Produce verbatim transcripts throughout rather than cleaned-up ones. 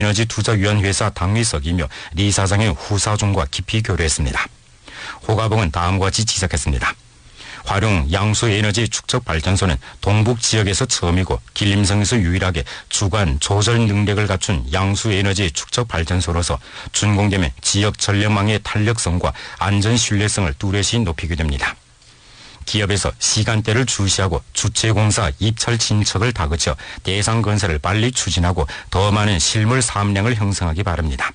에너지투자위원회사 당위석이며 리 사장의 후사종과 깊이 교류했습니다. 호가봉은 다음과 같이 지적했습니다. 화룡 양수에너지 축적발전소는 동북 지역에서 처음이고 길림성에서 유일하게 주관 조절 능력을 갖춘 양수에너지 축적발전소로서 준공되면 지역 전력망의 탄력성과 안전 신뢰성을 뚜렷이 높이게 됩니다. 기업에서 시간대를 주시하고 주체공사 입찰 진척을 다그쳐 대상 건설을 빨리 추진하고 더 많은 실물 사업량을 형성하기 바랍니다.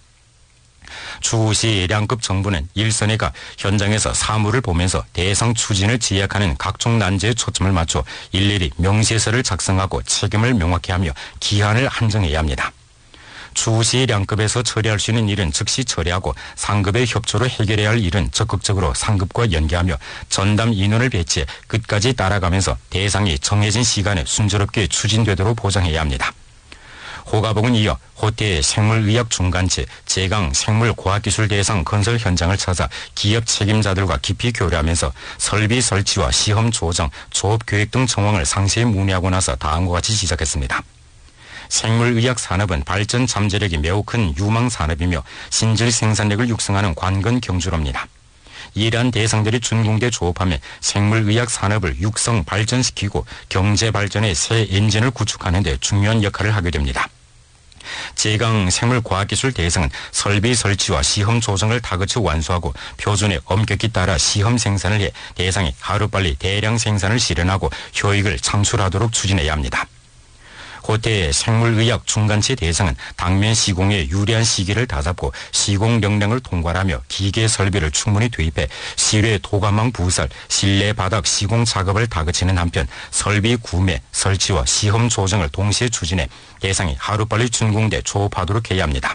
추후시 량급 정부는 일선회가 현장에서 사무를 보면서 대상 추진을 지약하는 각종 난제에 초점을 맞춰 일일이 명시서를 작성하고 책임을 명확히 하며 기한을 한정해야 합니다. 추후시 량급에서 처리할 수 있는 일은 즉시 처리하고 상급의 협조로 해결해야 할 일은 적극적으로 상급과 연계하며 전담 인원을 배치해 끝까지 따라가면서 대상이 정해진 시간에 순조롭게 추진되도록 보장해야 합니다. 호가봉은 이어 호태의 생물의학 중간체 제강 생물과학기술 대상 건설 현장을 찾아 기업 책임자들과 깊이 교류하면서 설비 설치와 시험 조정, 조업 계획 등 정황을 상세히 문의하고 나서 다음과 같이 지적했습니다. 생물의학 산업은 발전 잠재력이 매우 큰 유망 산업이며 신질 생산력을 육성하는 관건 경주로입니다. 이러한 대상들이 준공돼 조업하면 생물의학 산업을 육성 발전시키고 경제 발전의 새 엔진을 구축하는 데 중요한 역할을 하게 됩니다. 제강 생물과학기술 대상은 설비 설치와 시험 조정을 다그쳐 완수하고 표준에 엄격히 따라 시험 생산을 해 대상이 하루빨리 대량 생산을 실현하고 효익을 창출하도록 추진해야 합니다. 호태의 생물의학 중간체 대상은 당면 시공에 유리한 시기를 다잡고 시공 명령을 통과하며 기계 설비를 충분히 투입해 실외 도감망 부설, 실내 바닥 시공 작업을 다그치는 한편 설비 구매, 설치와 시험 조정을 동시에 추진해 대상이 하루빨리 준공돼 조업하도록 해야 합니다.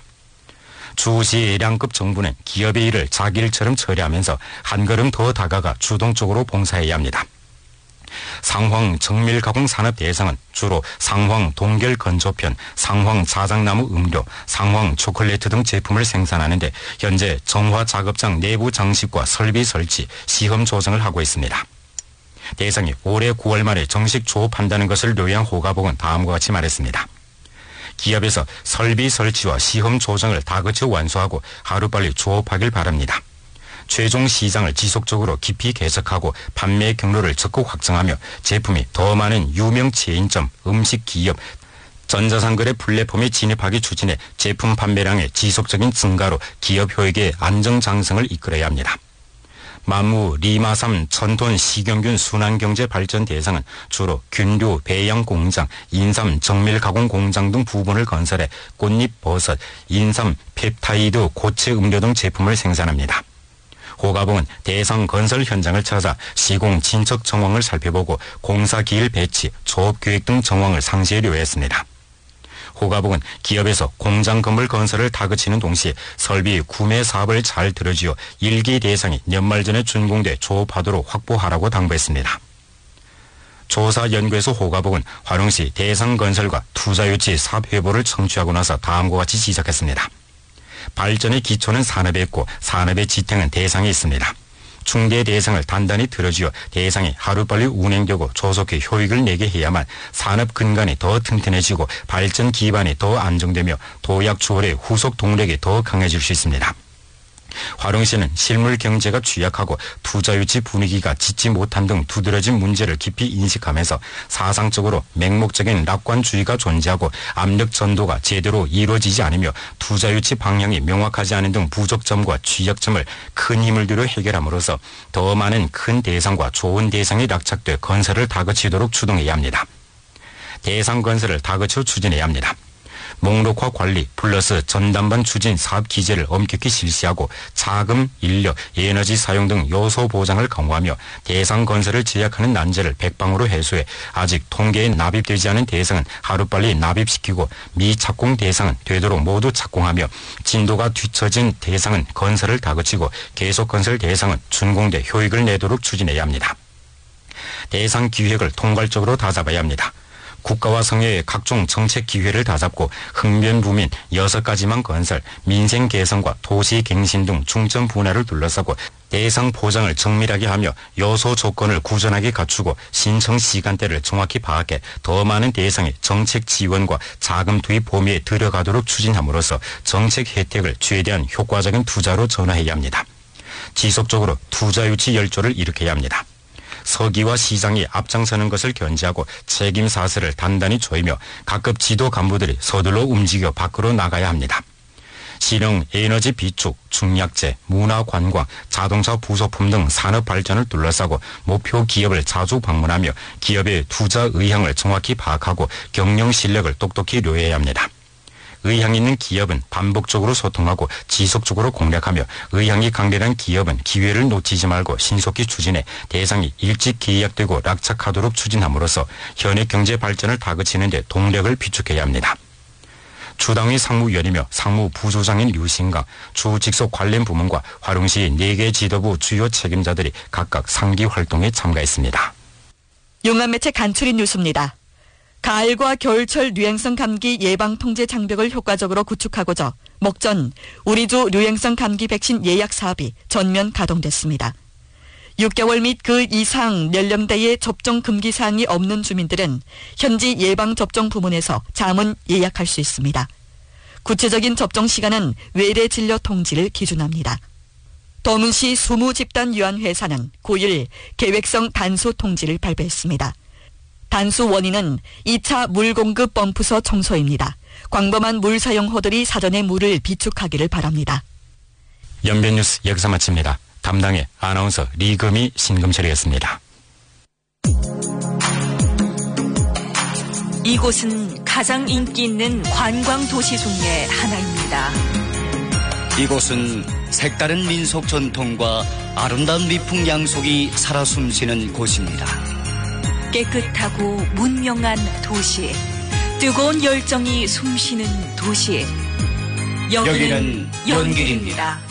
추후시 량급 정부는 기업의 일을 자기 일처럼 처리하면서 한 걸음 더 다가가 주동적으로 봉사해야 합니다. 상황 정밀 가공 산업 대상은 주로 상황 동결 건조편, 상황 자작나무 음료, 상황 초콜릿 등 제품을 생산하는데 현재 정화 작업장 내부 장식과 설비 설치, 시험 조정을 하고 있습니다. 대상이 올해 구월 말에 정식 조업한다는 것을 요약한 호가봉은 다음과 같이 말했습니다. 기업에서 설비 설치와 시험 조정을 다그쳐 완수하고 하루빨리 조업하길 바랍니다. 최종 시장을 지속적으로 깊이 개척하고 판매 경로를 적극 확장하며 제품이 더 많은 유명 체인점, 음식 기업, 전자상거래 플랫폼에 진입하기 추진해 제품 판매량의 지속적인 증가로 기업 효익의 안정장성을 이끌어야 합니다. 만무, 리마삼, 천톤, 시경균 순환경제 발전 대상은 주로 균류, 배양 공장, 인삼, 정밀 가공 공장 등 부분을 건설해 꽃잎 버섯, 인삼, 펩타이드, 고체 음료 등 제품을 생산합니다. 호가봉은 대상 건설 현장을 찾아 시공 진척 정황을 살펴보고 공사 기일 배치, 조업 계획 등 정황을 상세히 요했습니다. 호가봉은 기업에서 공장 건물 건설을 다그치는 동시에 설비 구매 사업을 잘 들어지어 일기 대상이 연말 전에 준공돼 조업하도록 확보하라고 당부했습니다. 조사연구에서 호가봉은 화룡시 대상 건설과 투자유치 사업 회보를 청취하고 나서 다음과 같이 지적했습니다. 발전의 기초는 산업에 있고 산업의 지탱은 대상에 있습니다. 중대 대상을 단단히 들어쥐어 대상이 하루빨리 운행되고 조속히 효익을 내게 해야만 산업 근간이 더 튼튼해지고 발전 기반이 더 안정되며 도약 추월의 후속 동력이 더 강해질 수 있습니다. 화룡시는 실물 경제가 취약하고 투자 유치 분위기가 짙지 못한 등 두드러진 문제를 깊이 인식하면서 사상적으로 맹목적인 낙관주의가 존재하고 압력 전도가 제대로 이루어지지 않으며 투자 유치 방향이 명확하지 않은 등 부족점과 취약점을 큰 힘을 들여 해결함으로써 더 많은 큰 대상과 좋은 대상이 낙착돼 건설을 다그치도록 추동해야 합니다. 대상 건설을 다그쳐 추진해야 합니다. 목록화 관리 플러스 전담반 추진 사업 기재를 엄격히 실시하고 자금, 인력, 에너지 사용 등 요소 보장을 강화하며 대상 건설을 제약하는 난제를 백방으로 해소해 아직 통계에 납입되지 않은 대상은 하루빨리 납입시키고 미착공 대상은 되도록 모두 착공하며 진도가 뒤처진 대상은 건설을 다그치고 계속 건설 대상은 준공돼 효익을 내도록 추진해야 합니다. 대상 기획을 통괄적으로 다잡아야 합니다. 국가와 성회의 각종 정책 기회를 다잡고 흥변부민 여섯 가지만 건설, 민생 개선과 도시 갱신 등 중점 분야를 둘러싸고 대상 보장을 정밀하게 하며 요소 조건을 구전하게 갖추고 신청 시간대를 정확히 파악해 더 많은 대상의 정책 지원과 자금 투입 범위에 들어가도록 추진함으로써 정책 혜택을 최대한 효과적인 투자로 전환해야 합니다. 지속적으로 투자 유치 열조를 일으켜야 합니다. 서기와 시장이 앞장서는 것을 견제하고 책임 사슬을 단단히 조이며 각급 지도 간부들이 서둘러 움직여 밖으로 나가야 합니다. 신흥, 에너지 비축, 중약재, 문화관광, 자동차 부속품 등 산업 발전을 둘러싸고 목표 기업을 자주 방문하며 기업의 투자 의향을 정확히 파악하고 경영 실력을 똑똑히 료해야 합니다. 의향 있는 기업은 반복적으로 소통하고 지속적으로 공략하며 의향이 강렬한 기업은 기회를 놓치지 말고 신속히 추진해 대상이 일찍 계약되고 락착하도록 추진함으로써 현의 경제 발전을 다그치는 데 동력을 비축해야 합니다. 주당의 상무위원이며 상무부조장인 류신강, 주 직속 관련 부문과 화룡시 네 개 지도부 주요 책임자들이 각각 상기 활동에 참가했습니다. 용암매체 간추린 뉴스입니다. 가을과 겨울철 유행성 감기 예방 통제 장벽을 효과적으로 구축하고자 목전 우리주 유행성 감기 백신 예약 사업이 전면 가동됐습니다. 육 개월 및 그 이상 연령대의 접종 금기 사항이 없는 주민들은 현지 예방접종 부문에서 자문 예약할 수 있습니다. 구체적인 접종 시간은 외래 진료 통지를 기준합니다. 도문시 수무집단유한회사는 구 일 계획성 단수 통지를 발표했습니다. 단수 원인은 이 차 물 공급 펌프서 청소입니다. 광범한 물 사용호들이 사전에 물을 비축하기를 바랍니다. 연변뉴스 여기서 마칩니다. 담당의 아나운서 리금이 신금철이었습니다. 이곳은 가장 인기 있는 관광 도시 중에 하나입니다. 이곳은 색다른 민속 전통과 아름다운 미풍 양속이 살아 숨쉬는 곳입니다. 깨끗하고 문명한 도시, 뜨거운 열정이 숨쉬는 도시. 여기는, 여기는 연길입니다.